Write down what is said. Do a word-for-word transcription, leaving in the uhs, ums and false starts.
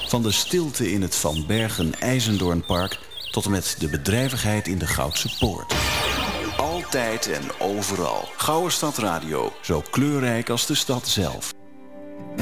Van de stilte in het Van Bergen-IJzendoornpark tot en met de bedrijvigheid in de Goudse Poort. Altijd en overal. Gouwe Stad Radio, zo kleurrijk als de stad zelf.